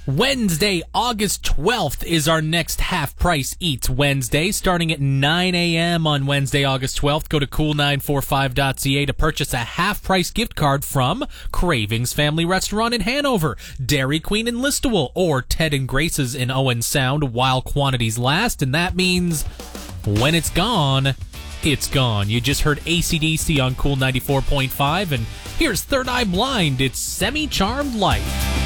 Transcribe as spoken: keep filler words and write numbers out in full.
Wednesday, August twelfth is our next Half Price Eats Wednesday, starting at nine a.m. on Wednesday, August twelfth. Go to cool nine forty-five dot c a to purchase a half-price gift card from Cravings Family Restaurant in Hanover, Dairy Queen in Listowel, or Ted and Grace's in Owen Sound while quantities last, and that means when it's gone, it's gone. You just heard A C D C on Cool ninety-four point five, and here's Third Eye Blind. It's Semi-Charmed Life.